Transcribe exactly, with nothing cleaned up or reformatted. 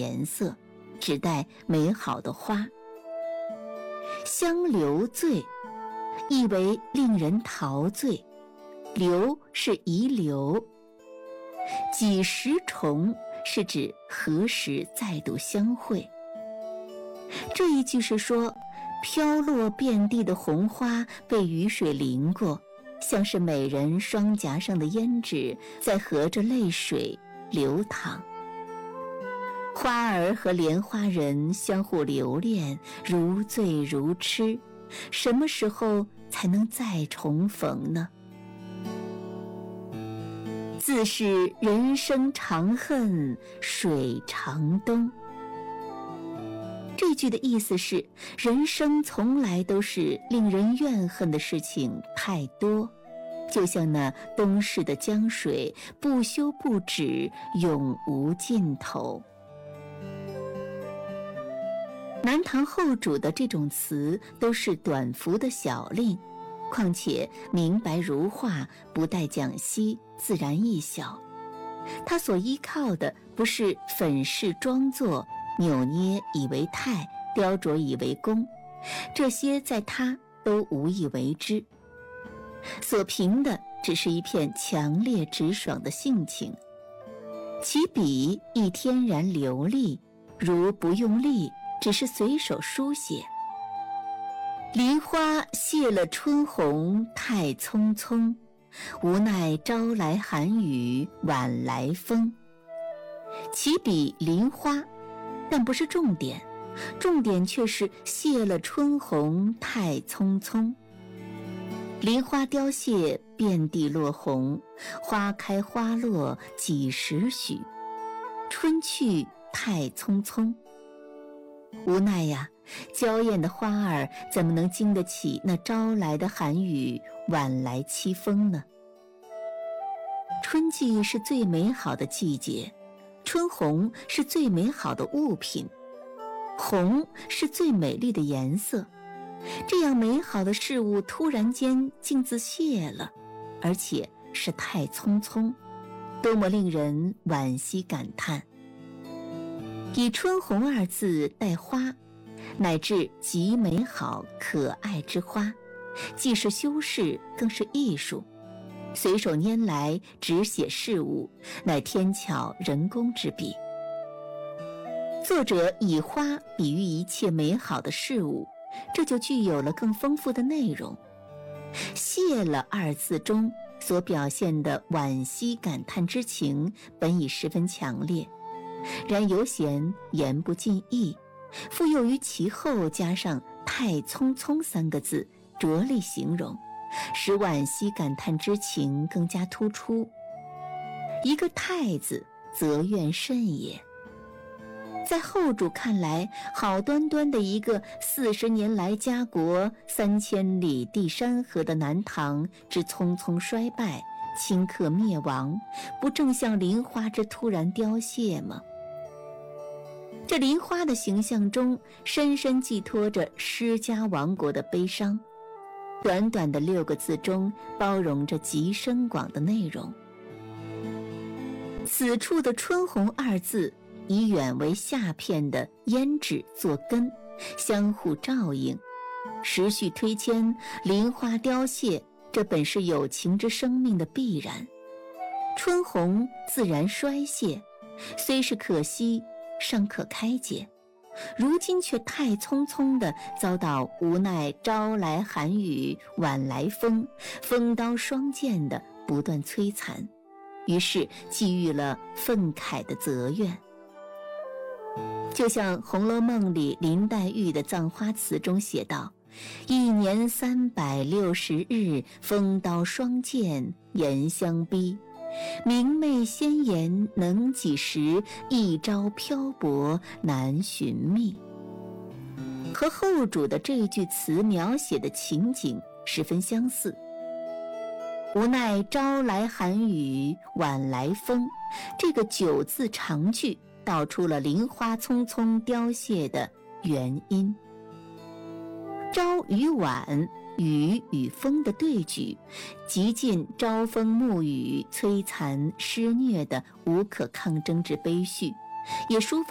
颜色，指代美好的花。香留醉，意为令人陶醉，留是遗留。几时重是指何时再度相会。这一句是说，飘落遍地的红花被雨水淋过，像是美人双颊上的胭脂在和着泪水流淌。花儿和莲花人相互留恋，如醉如痴，什么时候才能再重逢呢？自是人生长恨水长东。这句的意思是，人生从来都是令人怨恨的事情太多，就像那东逝的江水，不休不止，永无尽头。南唐后主的这种词都是短幅的小令，况且明白如画，不带讲析，自然易晓。他所依靠的不是粉饰装作，扭捏以为态，雕琢以为工，这些在他都无以为之。所凭的只是一片强烈直爽的性情，其笔亦天然流利，如不用力，只是随手书写。梨花谢了春红太匆匆，无奈朝来寒雨晚来风。起笔梨花，但不是重点，重点却是谢了春红太匆匆。梨花凋谢，遍地落红，花开花落几时许？春去太匆匆。无奈呀，娇艳的花儿怎么能经得起那朝来的寒雨，晚来凄风呢？春季是最美好的季节，春红是最美好的物品，红是最美丽的颜色。这样美好的事物突然间竟自谢了，而且是太匆匆，多么令人惋惜感叹。以春红二字代花，乃至极美好可爱之花，既是修饰，更是艺术。随手拈来，只写事物，乃天巧人工之笔。作者以花比喻一切美好的事物，这就具有了更丰富的内容。谢了二字中所表现的惋惜感叹之情，本已十分强烈，然犹嫌言不尽意，复又于其后加上太匆匆三个字，着力形容，使惋惜感叹之情更加突出。一个太字，则怨甚也。在后主看来，好端端的一个四十年来家国三千里地山河的南唐之匆匆衰败，顷刻灭亡，不正像林花之突然凋谢吗？这林花的形象中，深深寄托着施家亡国的悲伤。短短的六个字中，包容着极深广的内容。此处的春红二字，以远为下片的胭脂作根，相互照应，时序推迁，林花凋谢，这本是有情之生命的必然。春红自然衰谢，虽是可惜，尚可开解，如今却太匆匆地遭到无奈朝来寒雨晚来风，风刀霜剑的不断摧残，于是寄予了愤慨的责怨。就像《红楼梦》里林黛玉的葬花词中写道：一年三百六十日，风刀霜剑严相逼，明媚鲜颜能几时，一朝漂泊难寻觅。和后主的这一句词描写的情景十分相似。无奈朝来寒雨晚来风，这个九字长句道出了林花匆匆凋谢的原因。朝与晚，雨与风的对举，极尽朝风暮雨、摧残施虐的无可抗争之悲绪，也抒发